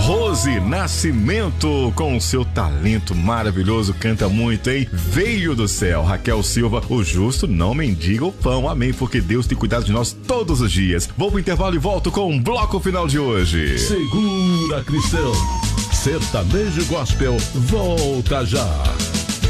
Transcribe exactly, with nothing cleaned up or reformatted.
Rose Nascimento, com seu talento maravilhoso, canta muito, hein? Veio do céu. Raquel Silva, o justo não mendiga o pão, amém, porque Deus tem cuidado de nós todos os dias. Vou pro intervalo e volto com o bloco final de hoje. Segura, Cristão. Sertanejo Gospel volta já.